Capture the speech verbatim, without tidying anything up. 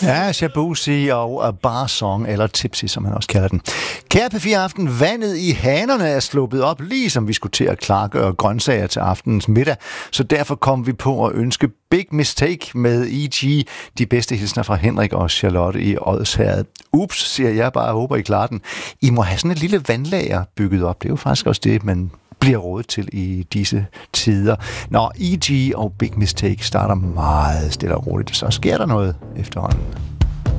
Ja, Shabuzi og Bar Song, eller Tipsy, som man også kalder den. Kære P fire Aften, vandet i hanerne er sluppet op, ligesom vi skulle til at klargøre grøntsager til aftenens middag. Så derfor kom vi på at ønske Big Mistake med E G. De bedste hilsner fra Henrik og Charlotte i Odsherred. Ups, siger jeg bare, håber I klarer den. I må have sådan et lille vandlager bygget op. Det er jo faktisk også det, man bliver rådet til i disse tider. Når E G og Big Mistake starter meget stille og roligt, så sker der noget efterhånden.